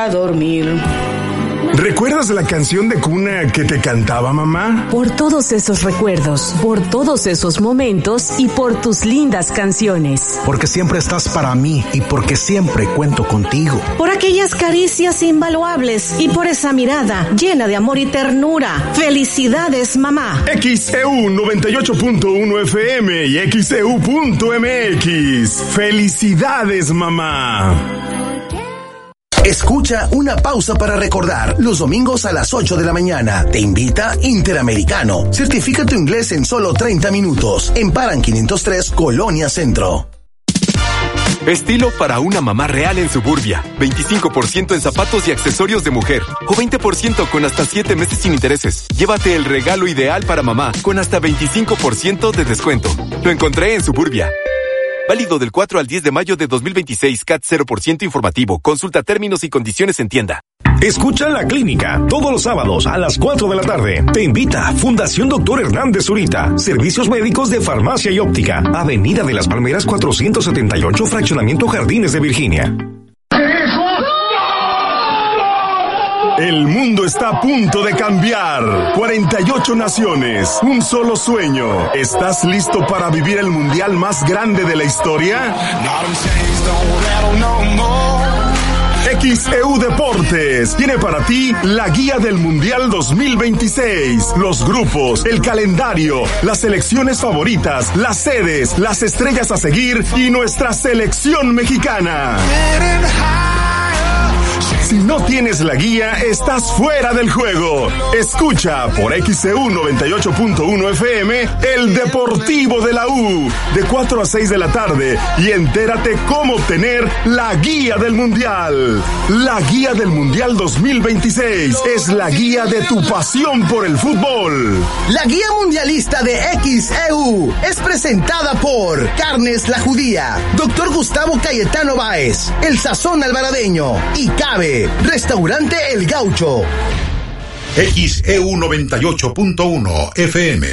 A dormir. ¿Recuerdas la canción de cuna que te cantaba mamá? Por todos esos recuerdos, por todos esos momentos y por tus lindas canciones. Porque siempre estás para mí y porque siempre cuento contigo. Por aquellas caricias invaluables y por esa mirada llena de amor y ternura. ¡Felicidades, mamá! XEU 98.1 FM y XEU.mx. ¡Felicidades, mamá! Escucha Una Pausa para Recordar los domingos a las 8 de la mañana. Te invita Interamericano. Certifica tu inglés en solo 30 minutos. En Paran 503, Colonia Centro. Estilo para una mamá real en Suburbia. 25% en zapatos y accesorios de mujer. O 20% con hasta 7 meses sin intereses. Llévate el regalo ideal para mamá con hasta 25% de descuento. Lo encontré en Suburbia. Válido del 4 al 10 de mayo de 2026, CAT 0% informativo. Consulta términos y condiciones en tienda. Escucha La Clínica, todos los sábados a las 4 de la tarde. Te invita Fundación Dr. Hernández Zurita. Servicios médicos de farmacia y óptica. Avenida de las Palmeras 478, Fraccionamiento Jardines de Virginia. El mundo está a punto de cambiar. 48 naciones, un solo sueño. ¿Estás listo para vivir el mundial más grande de la historia? XEU Deportes tiene para ti la guía del Mundial 2026, los grupos, el calendario, las selecciones favoritas, las sedes, las estrellas a seguir y nuestra selección mexicana. Si no tienes la guía, estás fuera del juego. Escucha por XEU 98.1 FM El Deportivo de la U de 4 a 6 de la tarde y entérate cómo obtener la guía del Mundial. La guía del Mundial 2026 es la guía de tu pasión por el fútbol. La guía mundialista de XEU es presentada por Carnes La Judía, Dr. Gustavo Cayetano Báez, El Sazón Alvaradeño y Cabe Restaurante El Gaucho. XEU 98.1 FM.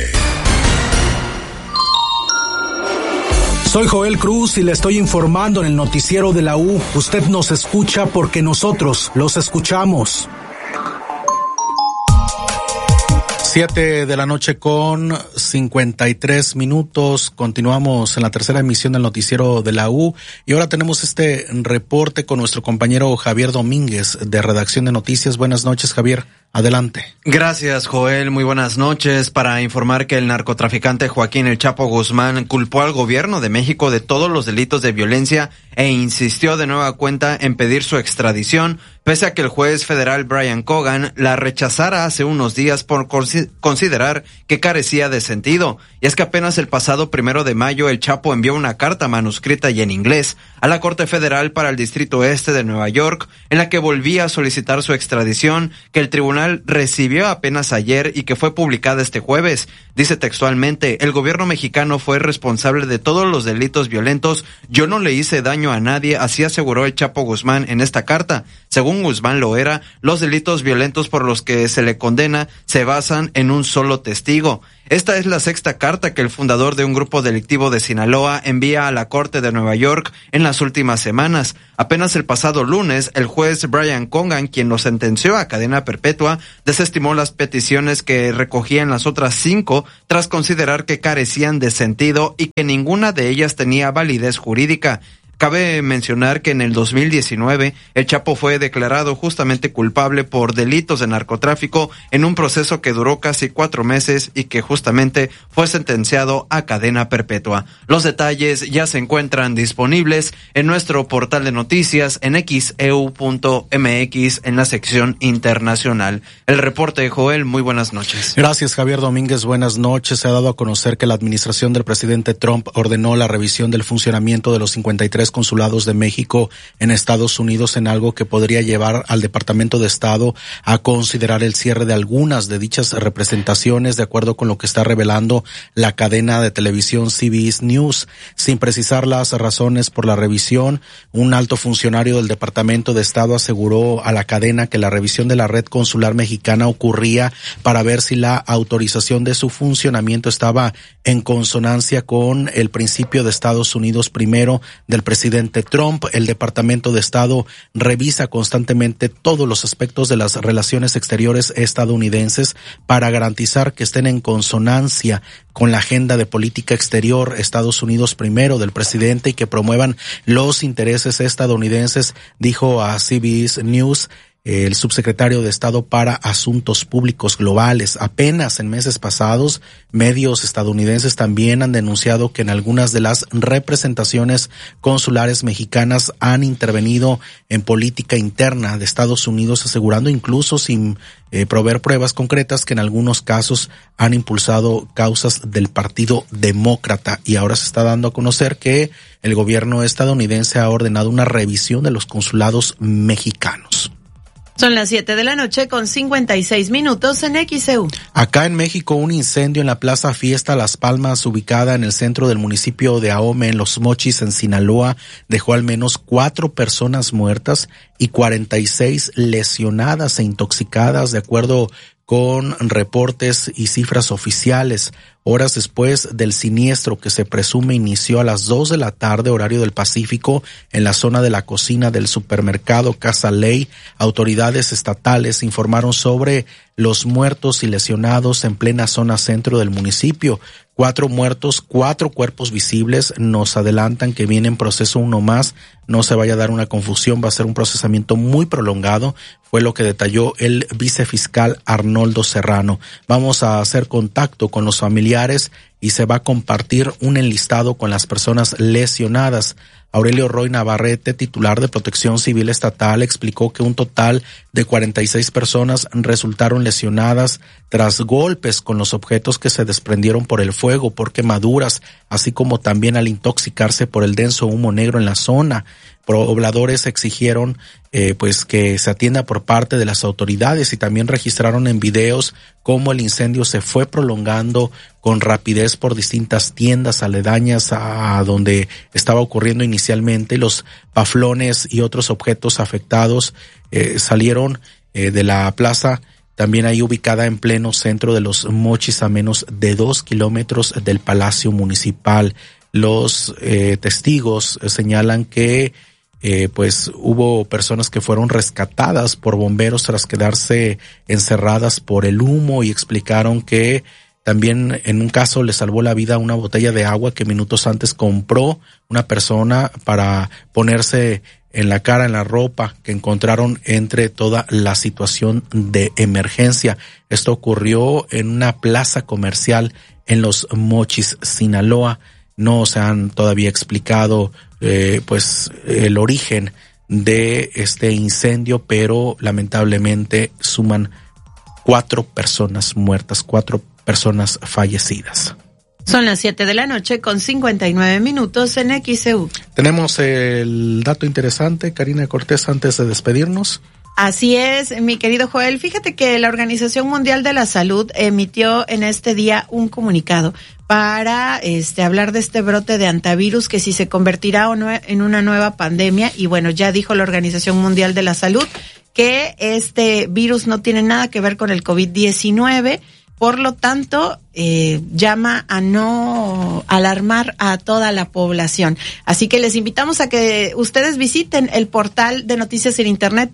Soy Joel Cruz y le estoy informando en el noticiero de la U. Usted nos escucha porque nosotros los escuchamos. 7 de la noche con 53 minutos. Continuamos en la tercera emisión del noticiero de la U y ahora tenemos este reporte con nuestro compañero Javier Domínguez de Redacción de Noticias. Buenas noches, Javier. Adelante. Gracias, Joel. Muy buenas noches. Para informar que el narcotraficante Joaquín El Chapo Guzmán culpó al gobierno de México de todos los delitos de violencia e insistió de nueva cuenta en pedir su extradición, pese a que el juez federal Brian Cogan la rechazara hace unos días por considerar que carecía de sentido. Y es que apenas el pasado 1 de mayo el Chapo envió una carta manuscrita y en inglés a la Corte Federal para el Distrito Este de Nueva York, en la que volvía a solicitar su extradición, que el tribunal recibió apenas ayer y que fue publicada este jueves. Dice textualmente: el gobierno mexicano fue responsable de todos los delitos violentos, yo no le hice daño a nadie, así aseguró el Chapo Guzmán en esta carta. Según Guzmán Loera, los delitos violentos por los que se le condena se basan en un solo testigo. Esta es la sexta carta que el fundador de un grupo delictivo de Sinaloa envía a la Corte de Nueva York en las últimas semanas. Apenas el pasado lunes, el juez Brian Cogan, quien lo sentenció a cadena perpetua, desestimó las peticiones que recogían las otras 5 tras considerar que carecían de sentido y que ninguna de ellas tenía validez jurídica. Cabe mencionar que en el 2019 el Chapo fue declarado justamente culpable por delitos de narcotráfico en un proceso que duró casi 4 meses y que justamente fue sentenciado a cadena perpetua. Los detalles ya se encuentran disponibles en nuestro portal de noticias en xeu.mx en la sección internacional. El reporte de Joel, muy buenas noches. Gracias, Javier Domínguez, buenas noches. Se ha dado a conocer que la administración del presidente Trump ordenó la revisión del funcionamiento de los 53 consulados de México en Estados Unidos en algo que podría llevar al Departamento de Estado a considerar el cierre de algunas de dichas representaciones, de acuerdo con lo que está revelando la cadena de televisión CBS News. Sin precisar las razones por la revisión, un alto funcionario del Departamento de Estado aseguró a la cadena que la revisión de la red consular mexicana ocurría para ver si la autorización de su funcionamiento estaba en consonancia con el principio de Estados Unidos primero del presidente presidente Trump. El Departamento de Estado revisa constantemente todos los aspectos de las relaciones exteriores estadounidenses para garantizar que estén en consonancia con la agenda de política exterior Estados Unidos primero del presidente y que promuevan los intereses estadounidenses, dijo a CBS News el subsecretario de Estado para Asuntos Públicos Globales. Apenas en meses pasados, medios estadounidenses también han denunciado que en algunas de las representaciones consulares mexicanas han intervenido en política interna de Estados Unidos, asegurando incluso sin proveer pruebas concretas que en algunos casos han impulsado causas del Partido Demócrata. Y ahora se está dando a conocer que el gobierno estadounidense ha ordenado una revisión de los consulados mexicanos. Son las 7:56 p.m. en XEU. Acá en México, un incendio en la Plaza Fiesta Las Palmas, ubicada en el centro del municipio de Ahome, en Los Mochis, en Sinaloa, dejó al menos 4 personas muertas y 46 lesionadas e intoxicadas, de acuerdo con reportes y cifras oficiales. Horas después del siniestro, que se presume inició a las 2 de la tarde, horario del Pacífico, en la zona de la cocina del supermercado Casa Ley, autoridades estatales informaron sobre los muertos y lesionados en plena zona centro del municipio. 4 muertos, 4 cuerpos visibles. Nos adelantan que viene en proceso uno más. No se vaya a dar una confusión, va a ser un procesamiento muy prolongado. Fue lo que detalló el vicefiscal Arnoldo Serrano. Vamos a hacer contacto con los familiares y se va a compartir un enlistado con las personas lesionadas. Aurelio Roy Navarrete, titular de Protección Civil Estatal, explicó que un total de 46 personas resultaron lesionadas tras golpes con los objetos que se desprendieron por el fuego, por quemaduras, así como también al intoxicarse por el denso humo negro en la zona. Pobladores exigieron pues que se atienda por parte de las autoridades y también registraron en videos cómo el incendio se fue prolongando con rapidez por distintas tiendas aledañas a donde estaba ocurriendo inicialmente. Los paflones y otros objetos afectados salieron de la plaza, también ahí ubicada en pleno centro de Los Mochis, a menos de 2 kilómetros del Palacio Municipal. Los testigos señalan que pues hubo personas que fueron rescatadas por bomberos tras quedarse encerradas por el humo, y explicaron que también en un caso le salvó la vida una botella de agua que minutos antes compró una persona para ponerse en la cara, en la ropa que encontraron entre toda la situación de emergencia. Esto ocurrió en una plaza comercial en Los Mochis, Sinaloa. No se han todavía explicado pues el origen de este incendio, pero lamentablemente suman 4 personas muertas, 4 personas fallecidas. Son las 7:59 p.m. en XEU. Tenemos el dato interesante, Karina Cortés, antes de despedirnos. Así es, mi querido Joel. Fíjate que la Organización Mundial de la Salud emitió en este día un comunicado para hablar de este brote de hantavirus, que si se convertirá o no en una nueva pandemia. Y bueno, ya dijo la Organización Mundial de la Salud que este virus no tiene nada que ver con el COVID-19. Por lo tanto, llama a no alarmar a toda la población. Así que les invitamos a que ustedes visiten el portal de noticias en internet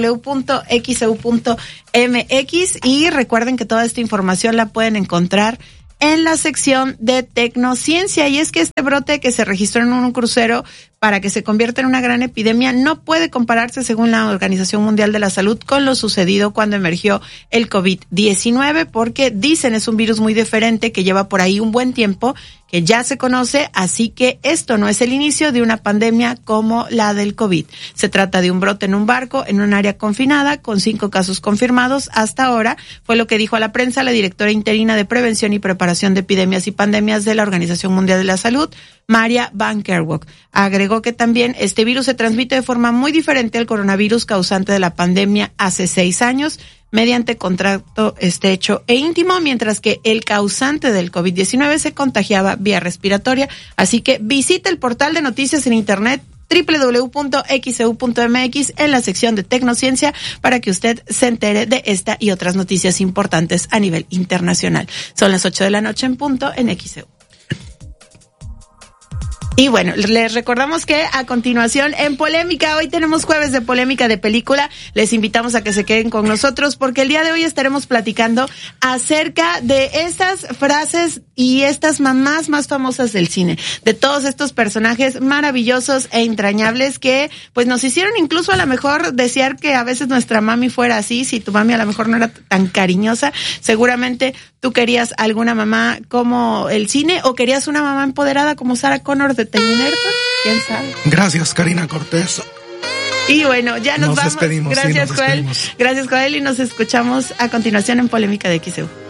www.xeu.mx y recuerden que toda esta información la pueden encontrar en la sección de Tecnociencia. Y es que este brote que se registró en un crucero para que se convierta en una gran epidemia no puede compararse, según la Organización Mundial de la Salud, con lo sucedido cuando emergió el COVID-19, porque dicen es un virus muy diferente que lleva por ahí un buen tiempo, que ya se conoce, así que esto no es el inicio de una pandemia como la del COVID. Se trata de un brote en un barco, en un área confinada, con 5 casos confirmados hasta ahora, fue lo que dijo a la prensa la directora interina de Prevención y Preparación de Epidemias y Pandemias de la Organización Mundial de la Salud, Maria Van Kerkhove. Agregó que también este virus se transmite de forma muy diferente al coronavirus causante de la pandemia hace 6 años, mediante contacto estrecho e íntimo, mientras que el causante del COVID-19 se contagiaba vía respiratoria. Así que visite el portal de noticias en internet www.xeu.mx en la sección de Tecnociencia para que usted se entere de esta y otras noticias importantes a nivel internacional. Son las 8 de la noche en punto en XEU. Y bueno, les recordamos que a continuación en Polémica, hoy tenemos jueves de Polémica de Película, les invitamos a que se queden con nosotros porque el día de hoy estaremos platicando acerca de estas frases y estas mamás más famosas del cine, de todos estos personajes maravillosos e entrañables que pues nos hicieron incluso a lo mejor desear que a veces nuestra mami fuera así. Si tu mami a lo mejor no era tan cariñosa, seguramente tú querías alguna mamá como el cine o querías una mamá empoderada como Sarah Connor de Terminator, quién sabe. Gracias, Karina Cortés. Y bueno, ya nos vamos. Despedimos, gracias, sí, Joel. Gracias, Joel, y nos escuchamos a continuación en Polémica de XEU.